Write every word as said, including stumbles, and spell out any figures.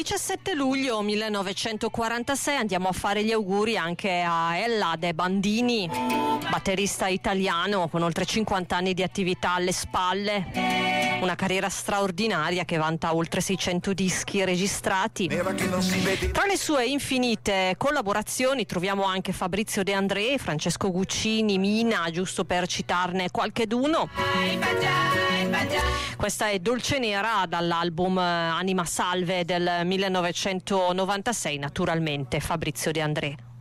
diciassette luglio millenovecentoquarantasei andiamo a fare gli auguri anche a Ella De Bandini, batterista italiano con oltre cinquanta anni di attività alle spalle, una carriera straordinaria che vanta oltre seicento dischi registrati. Tra le sue infinite collaborazioni troviamo anche Fabrizio De André, Francesco Guccini, Mina, giusto per citarne qualcheduno. Questa è Dolce Nera dall'album Anima Salve del millenovecentonovantasei, naturalmente Fabrizio De André.